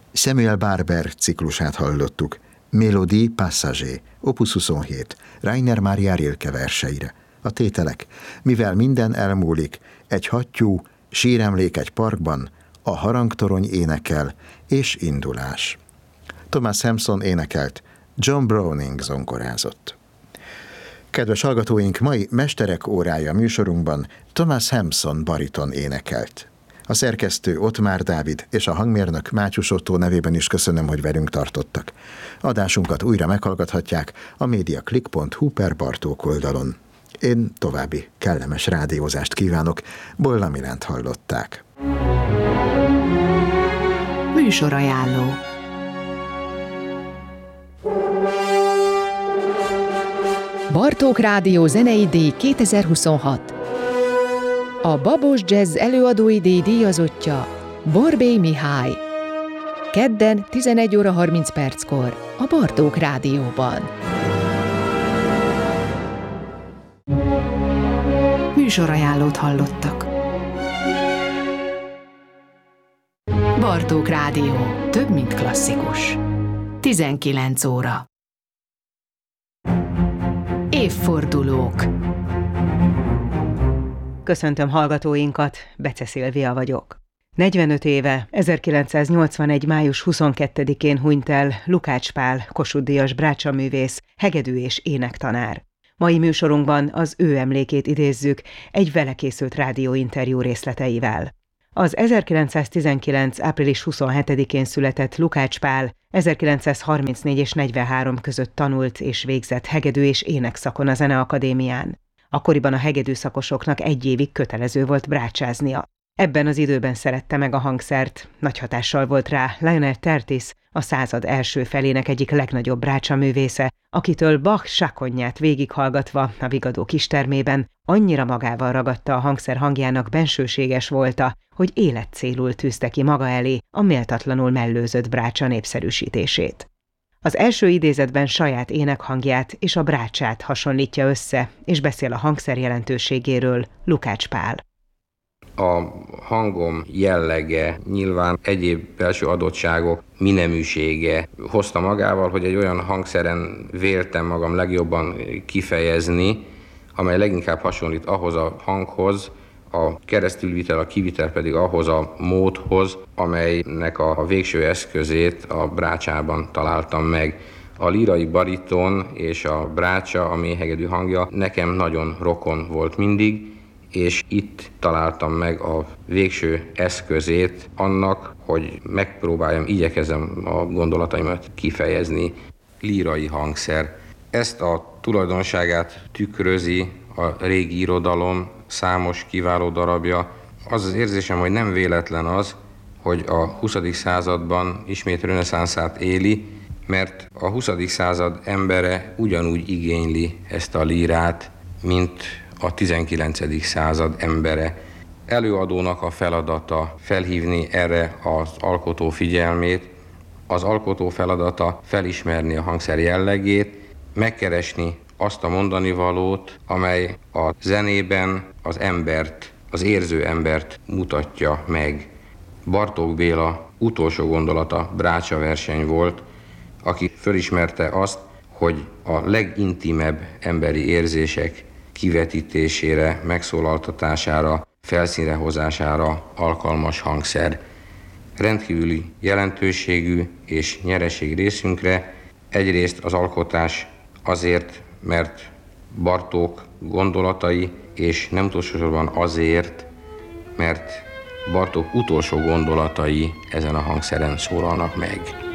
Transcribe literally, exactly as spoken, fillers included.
Samuel Barber ciklusát hallottuk, Mélodie Passager, opus huszonhét, Rainer Mária Rilke verseire. A tételek: mivel minden elmúlik, egy hattyú, síremlék egy parkban, a harangtorony énekel, és indulás. Thomas Hampson énekelt, John Browning zongorázott. Kedves hallgatóink, mai Mesterek órája műsorunkban Thomas Hampson bariton énekelt. A szerkesztő Ottmár Dávid és a hangmérnök Mátyus Ottó nevében is köszönöm, hogy velünk tartottak. Adásunkat újra meghallgathatják a mediaclick pont hu per Bartók oldalon. Én további kellemes rádiózást kívánok, Bolla Milánt hallották. Műsorajánló. Bartók Rádió zenei díj kétezer-huszonhat. A Babos Jazz előadói díj díjazottja Borbély Mihály. Kedden tizenegy óra harminc perckor a Bartók Rádióban. Műsorajánlót hallottak. Bartók Rádió. Több, mint klasszikus. tizenkilenc óra. Évfordulók. Köszöntöm hallgatóinkat, Bece Szilvia vagyok. negyvenöt éve, ezerkilencszáznyolcvanegy. május huszonkettedikén hunyt el Lukács Pál, Kossuth-díjas brácsaművész, hegedű és énektanár. Mai műsorunkban az ő emlékét idézzük egy vele készült rádióinterjú részleteivel. Az ezerkilencszáztizenkilenc. április huszonhetedikén született Lukács Pál ezerkilencszázharmincnégy és negyvenhárom között tanult és végzett hegedű és énekszakon a Zeneakadémián. Akkoriban a hegedűszakosoknak egy évig kötelező volt brácsáznia. Ebben az időben szerette meg a hangszert, nagy hatással volt rá Lionel Tertis, a század első felének egyik legnagyobb brácsaművésze, akitől Bach sakonját végighallgatva a Vigadó kistermében annyira magával ragadta a hangszer hangjának bensőséges volta, hogy életcélul tűzte ki maga elé a méltatlanul mellőzött brácsa népszerűsítését. Az első idézetben saját énekhangját és a brácsát hasonlítja össze, és beszél a hangszer jelentőségéről Lukács Pál. A hangom jellege, nyilván egyéb belső adottságok mineműsége hozta magával, hogy egy olyan hangszeren véltem magam legjobban kifejezni, amely leginkább hasonlít ahhoz a hanghoz, a keresztülvitel, a kivitel pedig ahhoz a módhoz, amelynek a végső eszközét a brácsában találtam meg. A lírai bariton és a brácsa, a mélyhegedű hangja nekem nagyon rokon volt mindig, és itt találtam meg a végső eszközét annak, hogy megpróbáljam, igyekezem a gondolataimat kifejezni. Lírai hangszer. Ezt a tulajdonságát tükrözi a régi irodalom számos kiváló darabja. Az az érzésem, hogy nem véletlen az, hogy a huszadik században ismét reneszánszát éli, mert a huszadik század embere ugyanúgy igényli ezt a lírát, mint a tizenkilencedik század embere. Előadónak a feladata felhívni erre az alkotó figyelmét, az alkotó feladata felismerni a hangszer jellegét, megkeresni azt a mondani valót, amely a zenében az embert, az érző embert mutatja meg. Bartók Béla utolsó gondolata brácsa verseny volt, aki fölismerte azt, hogy a legintimebb emberi érzések kivetítésére, megszólaltatására, felszínre hozására alkalmas hangszer. Rendkívüli jelentőségű és nyereség részünkre, egyrészt az alkotás azért, mert Bartók gondolatai, és nem utolsó sorban azért, mert Bartók utolsó gondolatai ezen a hangszeren szólalnak meg.